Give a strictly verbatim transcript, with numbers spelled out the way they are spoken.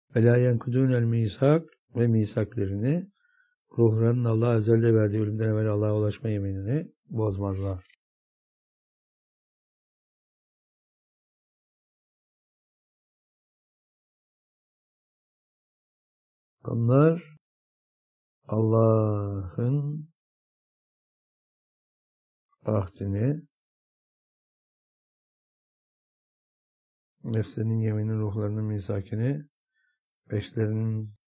Ve la yenkudûnel misak ve misaklerini, ruhlarının Allah ezelde verdiği ölümden evvel Allah'a ulaşma yeminini bozmazlar. Onlar Allah'ın ahdini, nefsinin yeminin, ruhlarının misakini, eşlerinin